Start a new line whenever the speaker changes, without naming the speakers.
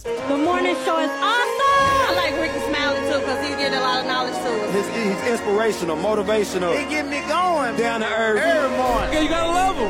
The morning show is awesome! I like Ricky Smiley too, because he get a lot of knowledge to us.
He's inspirational, motivational.
He get me going
down to earth
every morning.
Yeah, you gotta love him.